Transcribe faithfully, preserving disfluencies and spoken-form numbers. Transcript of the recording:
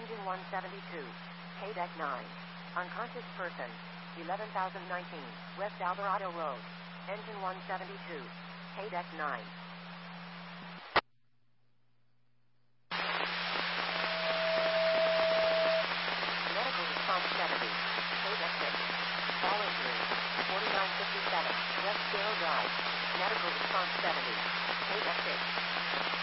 Engine one seventy-two. K-Deck nine. Unconscious person. eleven thousand nineteen. West Alvarado Road. Engine one seventy-two. K-Deck nine. Medical response seventy. K-Deck six. Fall injury. forty-nine fifty-seven. West Sparrow Drive. Medical response seventy. K-Deck six.